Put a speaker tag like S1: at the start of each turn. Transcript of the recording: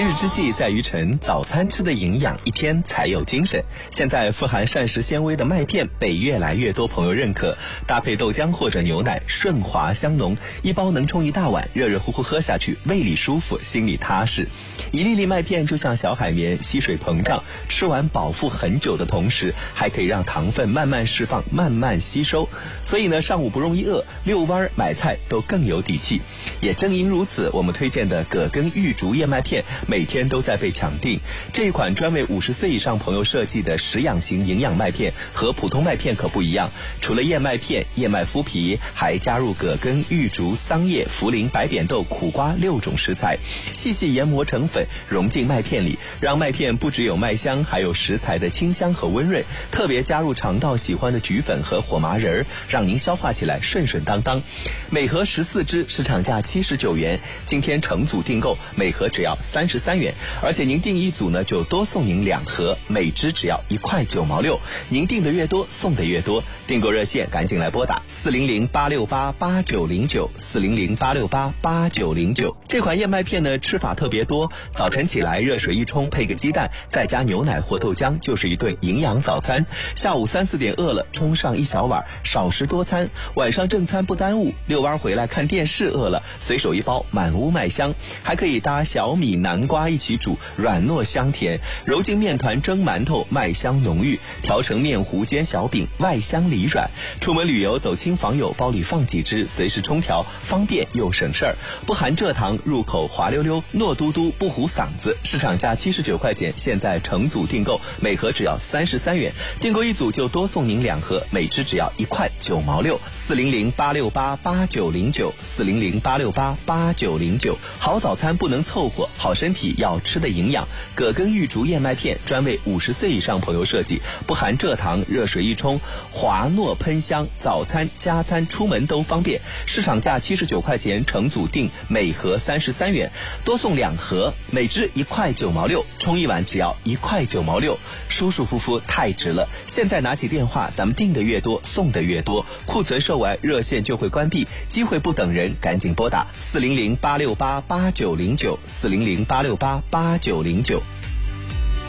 S1: 日之计在于晨，早餐吃的营养，一天才有精神。现在富含膳食纤维的麦片被越来越多朋友认可，搭配豆浆或者牛奶，顺滑香浓，一包能冲一大碗，热热乎乎喝下去，胃里舒服，心里踏实。一粒粒麦片就像小海绵，吸水膨胀，吃完饱腹很久的同时，还可以让糖分慢慢释放，慢慢吸收。所以呢，上午不容易饿，遛弯买菜都更有底气。也正因如此，我们推荐的葛根玉竹燕麦片每天都在被抢订。这一款专为50岁以上朋友设计的食养型营养麦片和普通麦片可不一样，除了燕麦片、燕麦麸皮，还加入葛根、玉竹、桑叶、茯苓、白扁豆、苦瓜6种食材，细细研磨成粉，融进麦片里，让麦片不只有麦香，还有食材的清香和温润。特别加入肠道喜欢的菊粉和火麻仁，让您消化起来顺顺当当。每盒14支，市场价79元，今天成组订购，每盒只要33元，而且您订一组呢，就多送您2盒，每支只要1块9毛6。您订的越多，送的越多。订购热线赶紧来拨打400-868-8909，400-868-8909。这款燕麦片呢，吃法特别多，早晨起来热水一冲，配个鸡蛋，再加牛奶或豆浆，就是一顿营养早餐。下午3、4点饿了，冲上一小碗，少食多餐。晚上正餐不耽误，遛弯回来看电视饿了，随手一包，满屋麦香。还可以搭小米、南瓜一起煮，软糯香甜。揉进面团蒸馒头，麦香浓郁。调成面糊煎小饼，外香里软。出门旅游走亲访友，包里放几只，随时冲调，方便又省事儿。不含蔗糖，入口滑溜溜，糯嘟嘟，不糊嗓子。市场价79块钱，现在成组订购，每盒只要33元。订购一组就多送您2盒，每支只要1块9毛6。400-868-8909，400-868-8909。好早餐不能凑合，好身体要吃的营养。葛根玉竹燕麦片专为50岁以上朋友设计，不含蔗糖，热水一冲，滑糯喷香，早餐、加餐、出门都方便。市场价79块钱，成组订，每盒33元，多送2盒，每支1块9毛6，冲一碗只要1块9毛6，舒舒服服太值了。现在拿起电话，咱们订的越多，送的越多，库存售完，热线就会关闭，机会不等人，赶紧拨打400-868-8909，400-868-8909。